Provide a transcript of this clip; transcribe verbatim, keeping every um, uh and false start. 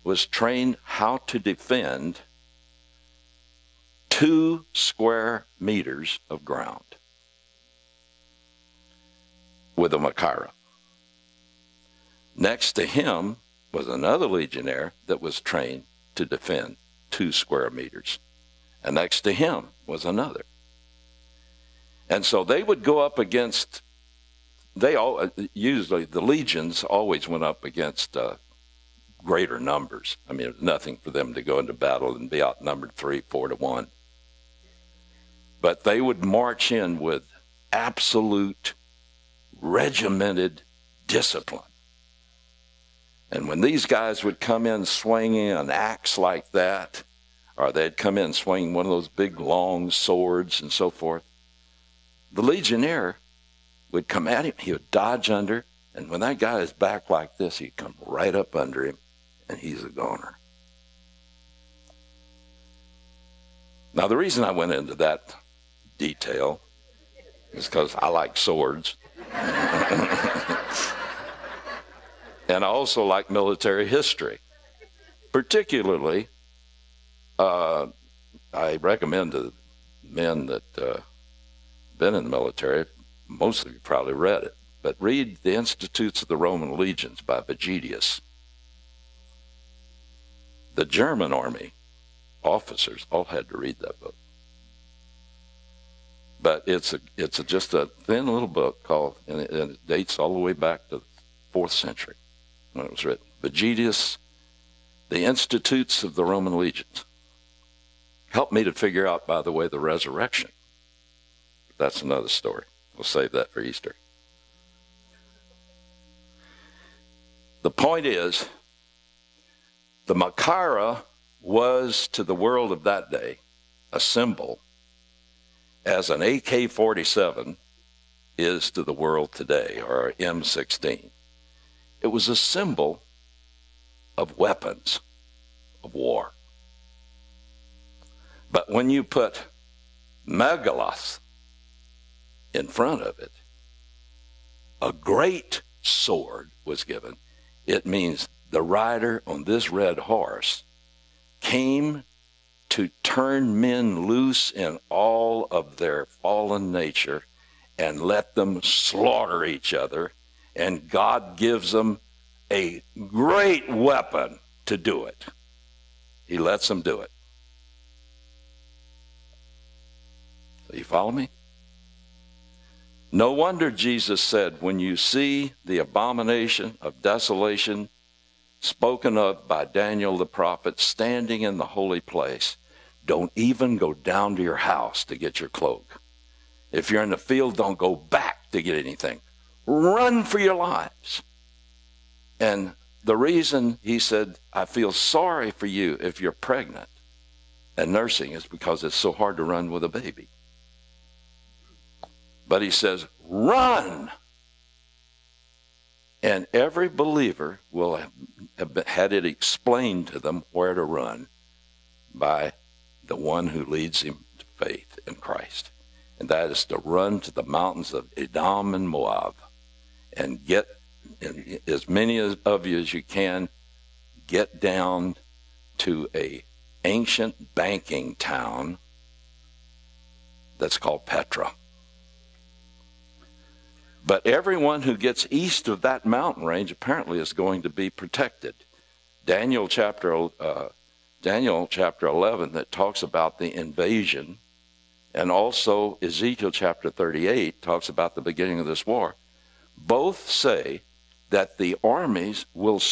was trained how to defend two square meters of ground with a Machaira. Next to him was another legionnaire that was trained to defend two square meters. And next to him was another. And so they would go up against, they all, usually the legions always went up against uh, greater numbers. I mean, it was nothing for them to go into battle and be outnumbered three, four to one. But they would march in with absolute regimented discipline. And when these guys would come in swinging an axe like that, or they'd come in swinging one of those big long swords and so forth, the legionnaire would come at him, he would dodge under, and when that guy is back like this, he'd come right up under him, and he's a goner. Now, the reason I went into that detail is because I like swords. And I also like military history. Particularly, uh, I recommend to men that uh, been in the military, most of you probably read it, but read The Institutes of the Roman Legions by Vegetius. The German army officers all had to read that book. But it's a, it's a, just a thin little book called, and it, and it dates all the way back to the fourth century when it was written. Vegetius, The Institutes of the Roman Legions. Helped me to figure out, by the way, the resurrection. That's another story. We'll save that for Easter. The point is, the Machaira was to the world of that day a symbol as an A K forty-seven is to the world today, or M sixteen. It was a symbol of weapons of war. But when you put megalos in front of it, a great sword was given. It means the rider on this red horse came to turn men loose in all of their fallen nature and let them slaughter each other. And God gives them a great weapon to do it. He lets them do it. So you follow me? No wonder Jesus said, when you see the abomination of desolation spoken of by Daniel the prophet standing in the holy place, don't even go down to your house to get your cloak. If you're in the field, don't go back to get anything. Run for your lives. And the reason he said, I feel sorry for you if you're pregnant and nursing, is because it's so hard to run with a baby. But he says, run. And every believer will have had it explained to them where to run by the one who leads him to faith in Christ. And that is to run to the mountains of Edom and Moab and get, and as many of you as you can, get down to a ancient banking town that's called Petra. But everyone who gets east of that mountain range apparently is going to be protected. Daniel chapter uh, Daniel chapter eleven that talks about the invasion, and also Ezekiel chapter thirty-eight talks about the beginning of this war. Both say that the armies will